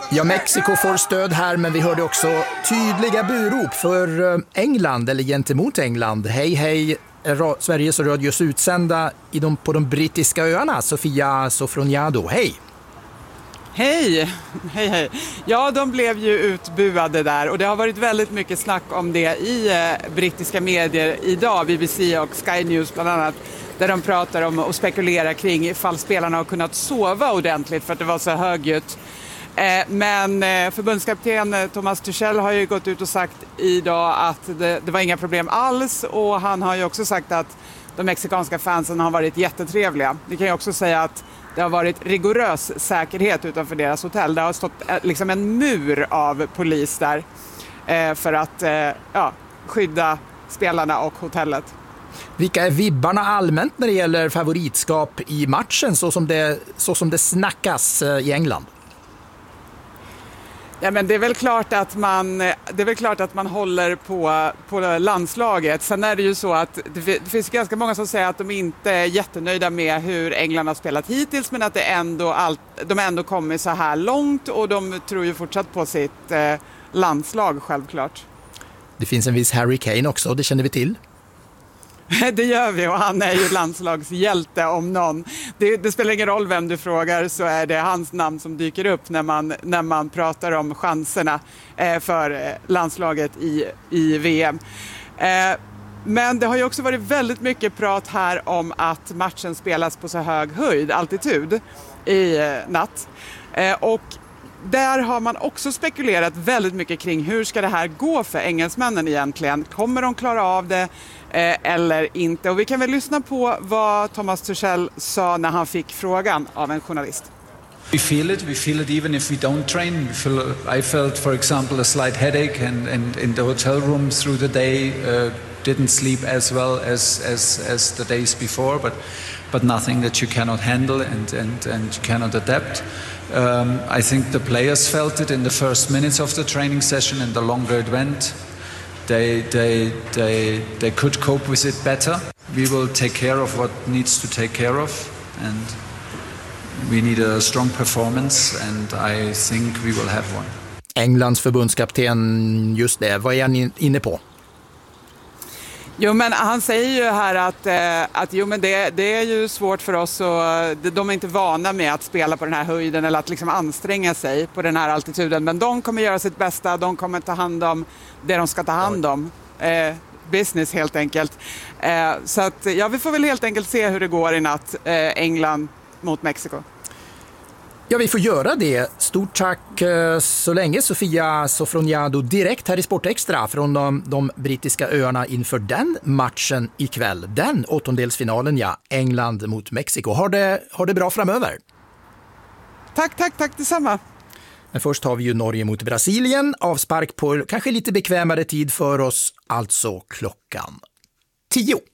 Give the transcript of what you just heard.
Ja, Mexiko får stöd här, men vi hörde också tydliga burop för England, eller gentemot England. Hej, hej, Sveriges radios utsända på de brittiska öarna, Sofia Sofroniado. Hej! Hej, hej, hej. Ja, de blev ju utbuade där och det har varit väldigt mycket snack om det i brittiska medier idag, BBC och Sky News bland annat, där de pratar om och spekulerar kring ifall spelarna har kunnat sova ordentligt för att det var så högljutt. Men förbundskapten Thomas Tuchel har ju gått ut och sagt idag att det var inga problem alls, och han har ju också sagt att de mexikanska fansen har varit jättetrevliga. Vi kan ju också säga att det har varit rigorös säkerhet utanför deras hotell. Det har stått liksom en mur av polis där för att skydda spelarna och hotellet. Vilka är vibbarna allmänt när det gäller favoritskap i matchen så som det snackas i England? Ja, men det är väl klart att man håller på landslaget. Sen är det ju så att det finns ganska många som säger att de inte är jättenöjda med hur England har spelat hittills, men att de ändå kommer så här långt, och de tror ju fortsatt på sitt landslag självklart. Det finns en viss Harry Kane också, det känner vi till. Det gör vi, och han är ju landslagshjälte om någon. Det spelar ingen roll vem du frågar, så är det hans namn som dyker upp när man pratar om chanserna för landslaget i VM. Men det har ju också varit väldigt mycket prat här om att matchen spelas på så hög höjd, altitud, i natt. Och där har man också spekulerat väldigt mycket kring hur ska det här gå för engelsmännen egentligen. Kommer de klara av det eller inte? Och vi kan väl lyssna på vad Thomas Tuchel sa när han fick frågan av en journalist. We feel it even if we don't train. I felt, for example, a slight headache and in the hotel room through the day, didn't sleep as well as the days before, but nothing that you cannot handle and you cannot adapt. I think the players felt it in the first minutes of the training session, and the longer it went, they could cope with it better. We will take care of what needs to take care of, and we need a strong performance, and I think we will have one. Englands förbundskapten, just det, vad är han inne på? Jo, men han säger ju här att det är ju svårt för oss, och de är inte vana med att spela på den här höjden eller att liksom anstränga sig på den här altituden, men de kommer göra sitt bästa, de kommer ta hand om det de ska ta hand om, business helt enkelt. Så att, vi får väl helt enkelt se hur det går i natt, England mot Mexiko. Ja, vi får göra det. Stort tack så länge, Sofia Sofroniado, direkt här i Sportextra från de brittiska öarna inför den matchen ikväll. Den åttondelsfinalen, ja. England mot Mexiko. Har det bra framöver. Tack detsamma. Men först har vi ju Norge mot Brasilien. Avspark på kanske lite bekvämare tid för oss, alltså klockan 10.